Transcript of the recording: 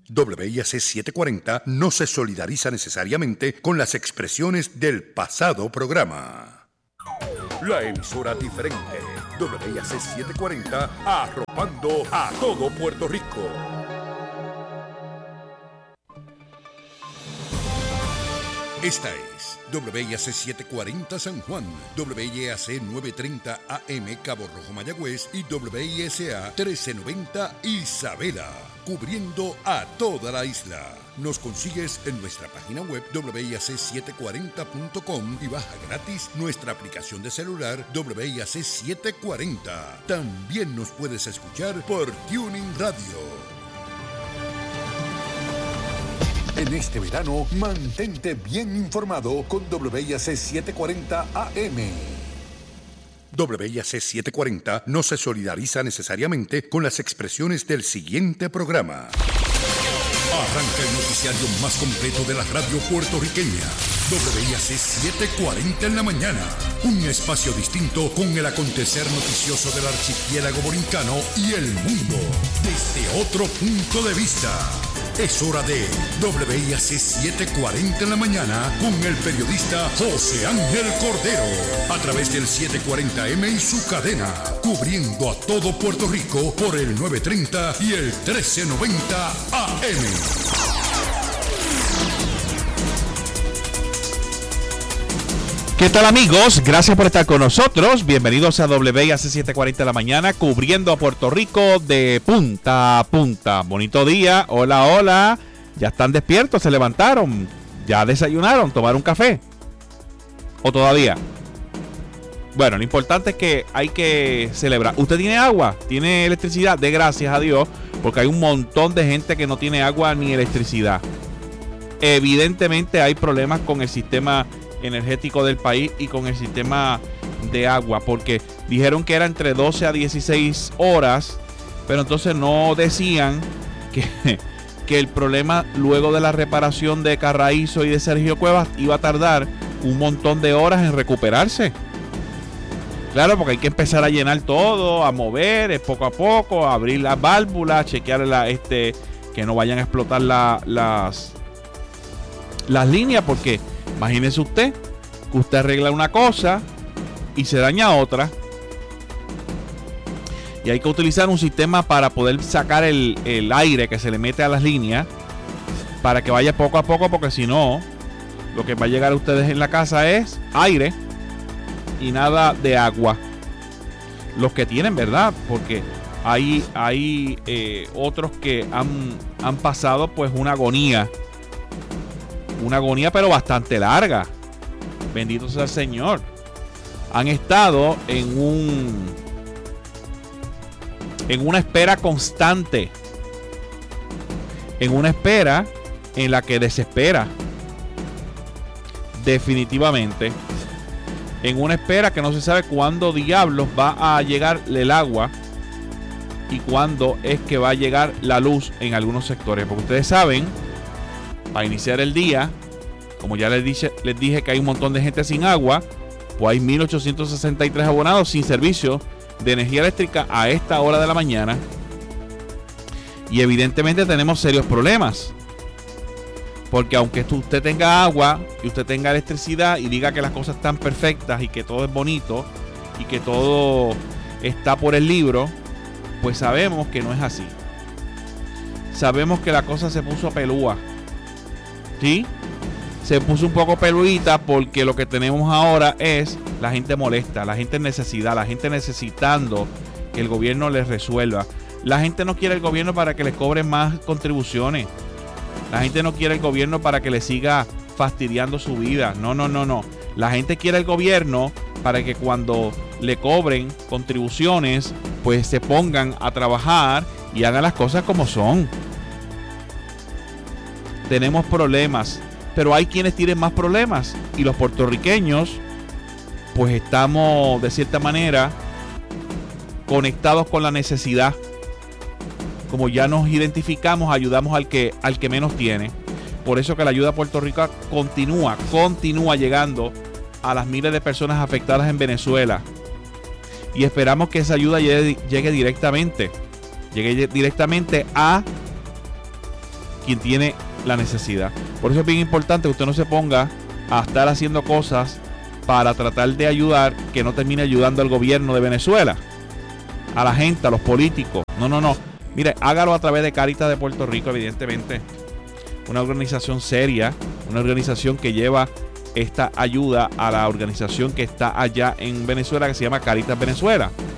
WIAC 740 no se solidariza necesariamente con las expresiones del pasado programa. La emisora diferente, WIAC 740, arropando a todo Puerto Rico. Esta es WIAC 740 San Juan, WIAC 930 AM Cabo Rojo Mayagüez y WISA 1390 Isabela, cubriendo a toda la isla. Nos consigues en nuestra página web WIAC740.com y baja gratis nuestra aplicación de celular WIAC 740. También nos puedes escuchar por Tuning Radio. En este verano, mantente bien informado con WIAC 740 AM. WIAC 740 no se solidariza necesariamente con las expresiones del siguiente programa. Arranca el noticiario más completo de la radio puertorriqueña. WIAC 740 en la mañana. Un espacio distinto con el acontecer noticioso del archipiélago borincano y el mundo desde otro punto de vista. Es hora de WIAC 740 en la mañana con el periodista José Ángel Cordero. A través del 740M y su cadena. Cubriendo a todo Puerto Rico por el 930 y el 1390 AM. ¿Qué tal, amigos? Gracias por estar con nosotros. Bienvenidos a WIAC 740 de la mañana, cubriendo a Puerto Rico de punta a punta. Bonito día. Hola, hola. ¿Ya están despiertos? ¿Se levantaron? ¿Ya desayunaron? ¿Tomaron café? ¿O todavía? Bueno, lo importante es que hay que celebrar. ¿Usted tiene agua? ¿Tiene electricidad? De gracias a Dios, porque hay un montón de gente que no tiene agua ni electricidad. Evidentemente hay problemas con el sistema energético del país y con el sistema de agua, porque dijeron que era entre 12 a 16 horas, pero entonces no decían que el problema luego de la reparación de Carraízo y de Sergio Cuevas iba a tardar un montón de horas en recuperarse. Claro, porque hay que empezar a llenar todo, a mover poco a poco, a abrir las válvulas, chequear que no vayan a explotar las líneas, porque imagínese usted que usted arregla una cosa y se daña otra. Y hay que utilizar un sistema para poder sacar el aire que se le mete a las líneas para que vaya poco a poco, porque si no, lo que va a llegar a ustedes en la casa es aire y nada de agua. Los que tienen, ¿verdad? Porque hay otros que han pasado pues una agonía pero bastante larga. Bendito sea el Señor. Han estado en una espera constante. En una espera en la que desespera. Definitivamente. En una espera que no se sabe cuándo diablos va a llegar el agua y cuándo es que va a llegar la luz en algunos sectores. Porque ustedes saben, para iniciar el día, como ya les dije que hay un montón de gente sin agua, pues hay 1,863 abonados sin servicio de energía eléctrica a esta hora de la mañana. Y evidentemente tenemos serios problemas. Porque aunque usted tenga agua y usted tenga electricidad y diga que las cosas están perfectas y que todo es bonito y que todo está por el libro, pues sabemos que no es así. Sabemos que la cosa se puso pelúa. ¿Sí? Se puso un poco peluita porque lo que tenemos ahora es la gente molesta, la gente en necesidad, la gente necesitando que el gobierno les resuelva. La gente no quiere el gobierno para que les cobren más contribuciones. La gente no quiere el gobierno para que le siga fastidiando su vida. No. La gente quiere el gobierno para que cuando le cobren contribuciones, pues se pongan a trabajar y hagan las cosas como son. Tenemos problemas, pero hay quienes tienen más problemas. Y los puertorriqueños, pues estamos de cierta manera conectados con la necesidad. Como ya nos identificamos, ayudamos al que menos tiene. Por eso que la ayuda a Puerto Rico continúa llegando a las miles de personas afectadas en Venezuela. Y esperamos que esa ayuda llegue directamente a quien tiene la necesidad. Por eso es bien importante que usted no se ponga a estar haciendo cosas para tratar de ayudar que no termine ayudando al gobierno de Venezuela, a la gente, a los políticos. No. Mire, hágalo a través de Caritas de Puerto Rico, evidentemente. Una organización seria, una organización que lleva esta ayuda a la organización que está allá en Venezuela, que se llama Caritas Venezuela.